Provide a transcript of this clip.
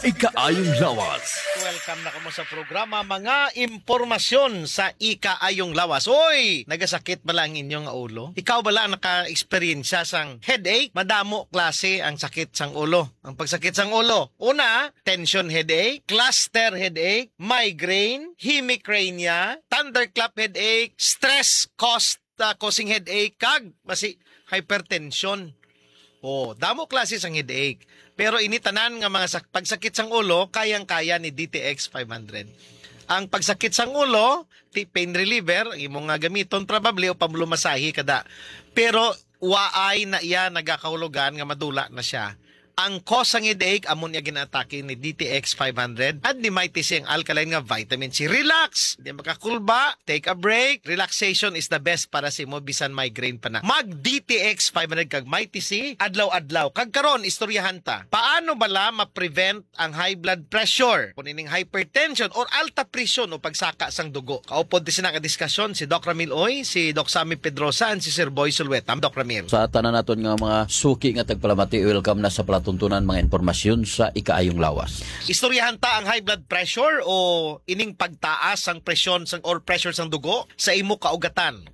Ikaayong lawas. Welcome na kamo sa programa mga impormasyon sa Ikaayong Lawas. Oy, nagasakit ba lang inyong ulo? Ikaw ba lang naka-experience sang headache? Madamo klase ang sakit sang ulo. Ang pagsakit sang ulo, una, tension headache, cluster headache, migraine, hemicrania, thunderclap headache, stress causing headache, kag basi hypertension. Oh, damo klase sang headache. Pero initanan nga mga pagsakit sang ulo, kayang-kaya ni DTX 500. Ang pagsakit sang ulo, pain reliever, imong nga gamiton probably o pamlumasahi kada. Pero waay na iya nagakahulugan nga madula na siya. Ang cause sang headache amon niya ginatake ni DTX 500 at ni mighty siyang alkaline nga vitamin C. Relax, di makakulba, take a break. Relaxation is the best para si mo bisan migraine pa na. Mag DTX 500 kag mighty C adlaw-adlaw. Kag karon istoryahan ta. Paano bala ma-prevent ang high blood pressure, kunining hypertension or alta presyon o pagsaka sang dugo? Kaupod din sina ka diskusyon si Doc Ramil Oy, si Doc Sammy Pedrosa, and si Sir Boy Sulweta. Doc Ramil. Sa tanan naton nga mga suki nga tagpalamati, welcome na sa palatuntunan mga impormasyon sa Ikaayong Lawas. Istoryahan ta ang high blood pressure o ining pagtaas ang presyon sang or pressure sang dugo sa imo kaugatan.